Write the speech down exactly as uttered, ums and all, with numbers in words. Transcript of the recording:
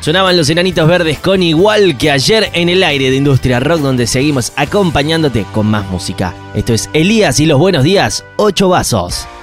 Sonaban los Enanitos Verdes con Igual que ayer en el aire de Industria Rock, donde seguimos acompañándote con más música. Esto es Elías y los buenos días, ocho vasos.